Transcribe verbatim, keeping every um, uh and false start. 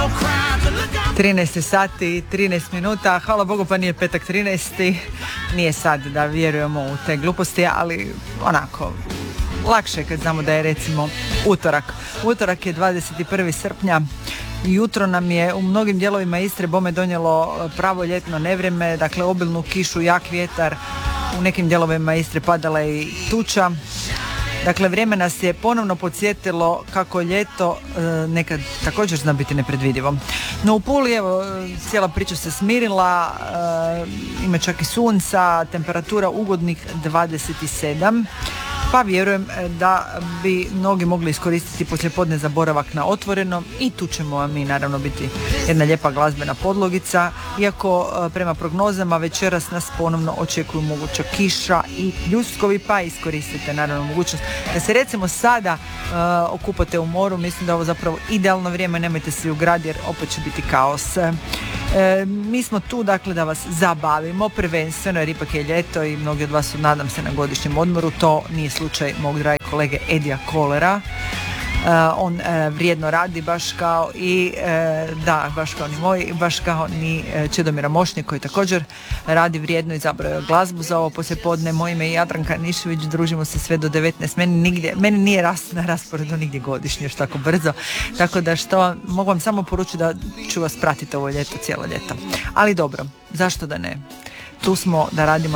trinaest sati i trinaest minuta, hvala Bogu pa nije petak trinaesti, nije sad da vjerujemo u te gluposti, ali onako, lakše kad znamo da je recimo utorak. Utorak je dvadeset prvog srpnja, jutro nam je u mnogim dijelovima Istre bome donijelo pravo ljetno nevrijeme, dakle obilnu kišu, jak vjetar, u nekim dijelovima Istre padala i tuča. Dakle, vrijeme nas je ponovno podsjetilo kako ljeto e, nekad također zna biti nepredvidivo. No u Puli, evo, cijela priča se smirila, e, ima čak i sunca, temperatura ugodnih dvadeset sedam, pa vjerujem da bi mnogi mogli iskoristiti poslijepodne za boravak na otvorenom i tu ćemo vam mi naravno biti jedna lijepa glazbena podlogica, iako prema prognozama večeras nas ponovno očekuju moguća kiša i pljuskovi, pa iskoristite naravno mogućnost da se recimo sada uh, okupate u moru. Mislim da je ovo zapravo idealno vrijeme, nemojte se u grad jer opet će biti kaos. E, mi smo tu dakle da vas zabavimo prvenstveno jer ipak je ljeto i mnogi od vas su, nadam se, na godišnjem odmoru. To nije slučaj mog drage kolege Edija Kolera. Uh, on uh, vrijedno radi baš kao i uh, da, baš kao ni moj, baš kao ni uh, Čedomira Mošnjak koji također radi vrijedno i zabrao glazbu za ovo poslijepodne. Moje ime je Jadranka Nišević, družimo se sve do devetnaest. Meni, nigdje, meni nije rast na rasporedu nigdje godišnje još tako brzo, tako da što mogu vam samo poručiti da ću vas pratiti ovo ljeto, cijelo ljeto. Ali dobro, zašto da ne? Tu smo da radimo